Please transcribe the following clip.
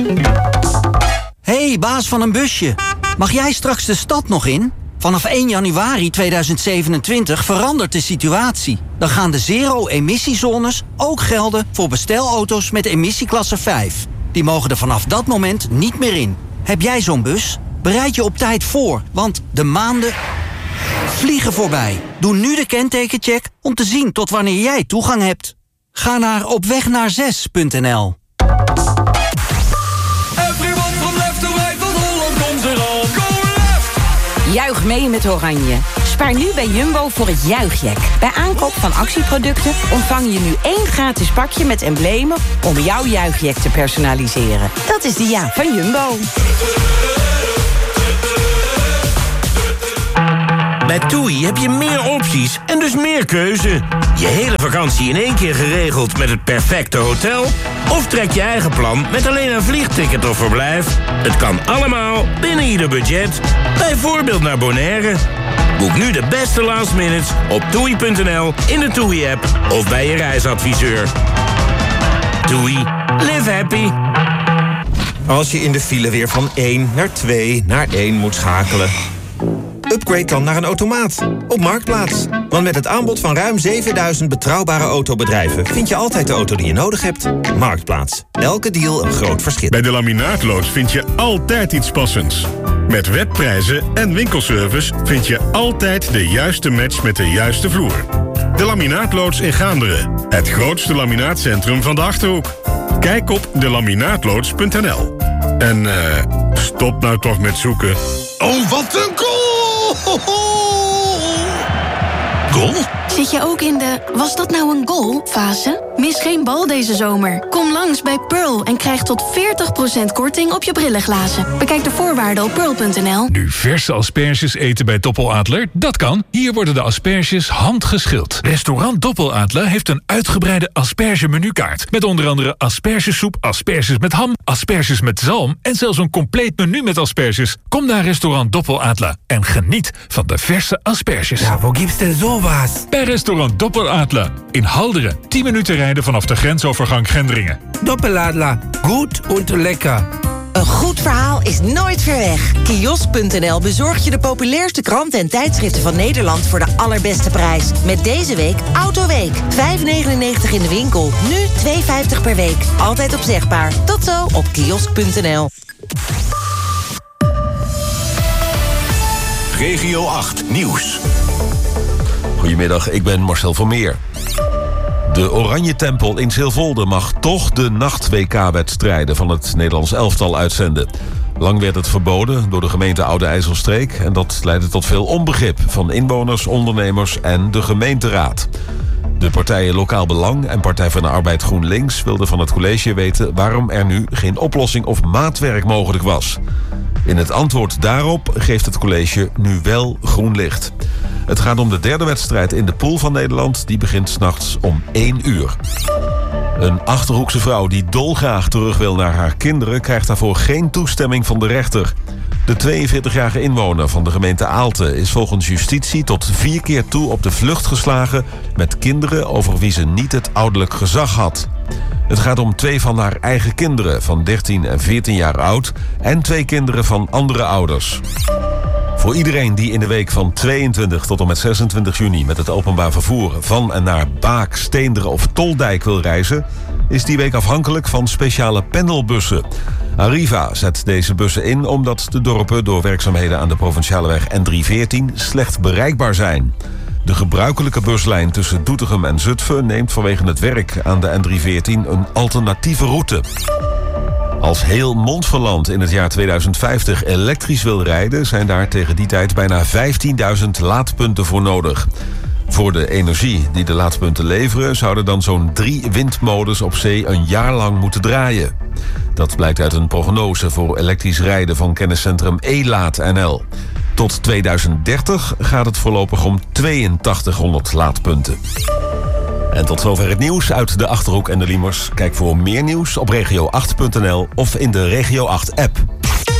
Hey, baas van een busje. Mag jij straks de stad nog in? Vanaf 1 januari 2027 verandert de situatie. Dan gaan de zero-emissiezones ook gelden voor bestelauto's met emissieklasse 5. Die mogen er vanaf dat moment niet meer in. Heb jij zo'n bus? Bereid je op tijd voor, want de maanden vliegen voorbij. Doe nu de kentekencheck om te zien tot wanneer jij toegang hebt. Ga naar opwegnaar6.nl. Juich mee met Oranje. Spaar nu bij Jumbo voor het Juichjack. Bij aankoop van actieproducten ontvang je nu 1 gratis pakje met emblemen om jouw Juichjack te personaliseren. Dat is de ja van Jumbo. Bij TUI heb je meer opties en dus meer keuze. Je hele vakantie in één keer geregeld met het perfecte hotel? Of trek je eigen plan met alleen een vliegticket of verblijf? Het kan allemaal binnen ieder budget. Bijvoorbeeld naar Bonaire. Boek nu de beste last minutes op TUI.nl, in de TUI-app of bij je reisadviseur. TUI. Live happy. Als je in de file weer van 1 naar 2 naar 1 moet schakelen, upgrade dan naar een automaat op Marktplaats. Want met het aanbod van ruim 7000 betrouwbare autobedrijven vind je altijd de auto die je nodig hebt. Marktplaats. Elke deal een groot verschil. Bij de laminaatloods vind je altijd iets passends. Met webprijzen en winkelservice vind je altijd de juiste match met de juiste vloer. De laminaatloods in Gaanderen. Het grootste laminaatcentrum van de Achterhoek. Kijk op delaminaatloods.nl. En stop nou toch met zoeken. Oh, wat een goal! Goal? Zit je ook in de "was dat nou een goal" fase? Mis geen bal deze zomer. Kom langs bij Pearl en krijg tot 40% korting op je brillenglazen. Bekijk de voorwaarden op pearl.nl. Nu verse asperges eten bij Doppeladler? Dat kan. Hier worden de asperges handgeschild. Restaurant Doppeladler heeft een uitgebreide aspergemenukaart. Met onder andere aspergesoep, asperges met ham, asperges met zalm en zelfs een compleet menu met asperges. Kom naar restaurant Doppeladler en geniet van de verse asperges. Ja, wo gibt's denn sowas? Bij restaurant Doppeladler in Halderen. 10 minuten rijden vanaf de grensovergang Gendringen. Doppeladler, goed en lekker. Een goed verhaal is nooit ver weg. Kiosk.nl bezorgt je de populairste kranten en tijdschriften van Nederland voor de allerbeste prijs. Met deze week Autoweek. €5,99 in de winkel. Nu €2,50 per week. Altijd opzegbaar. Tot zo op kiosk.nl. Regio 8 Nieuws. Goedemiddag, ik ben Marcel van Meer. De Oranje Tempel in Silvolde mag toch de nacht-WK-wedstrijden van het Nederlands elftal uitzenden. Lang werd het verboden door de gemeente Oude IJsselstreek en dat leidde tot veel onbegrip van inwoners, ondernemers en de gemeenteraad. De partijen Lokaal Belang en Partij van de Arbeid GroenLinks wilden van het college weten waarom er nu geen oplossing of maatwerk mogelijk was. In het antwoord daarop geeft het college nu wel groen licht. Het gaat om de derde wedstrijd in de pool van Nederland. Die begint 's nachts om 1 uur. Een Achterhoekse vrouw die dolgraag terug wil naar haar kinderen krijgt daarvoor geen toestemming van de rechter. De 42-jarige inwoner van de gemeente Aalten is volgens justitie tot 4 keer toe op de vlucht geslagen met kinderen over wie ze niet het ouderlijk gezag had. Het gaat om 2 van haar eigen kinderen van 13 en 14 jaar oud en 2 kinderen van andere ouders. Voor iedereen die in de week van 22 tot en met 26 juni met het openbaar vervoer van en naar Baak, Steenderen of Toldijk wil reizen, is die week afhankelijk van speciale pendelbussen. Arriva zet deze bussen in omdat de dorpen door werkzaamheden aan de provinciale weg N314 slecht bereikbaar zijn. De gebruikelijke buslijn tussen Doetinchem en Zutphen neemt vanwege het werk aan de N314 een alternatieve route. Als heel Montferland in het jaar 2050 elektrisch wil rijden, zijn daar tegen die tijd bijna 15.000 laadpunten voor nodig. Voor de energie die de laadpunten leveren zouden dan zo'n 3 windmolens op zee een jaar lang moeten draaien. Dat blijkt uit een prognose voor elektrisch rijden van kenniscentrum E-Laat.nl. Tot 2030 gaat het voorlopig om 8200 laadpunten. En tot zover het nieuws uit de Achterhoek en de Liemers. Kijk voor meer nieuws op regio8.nl of in de Regio 8-app.